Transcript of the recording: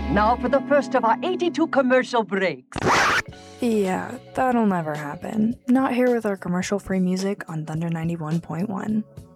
Now for the first of our 82 commercial breaks. Yeah, that'll never happen. Not here with our commercial-free music on Thunder 91.1.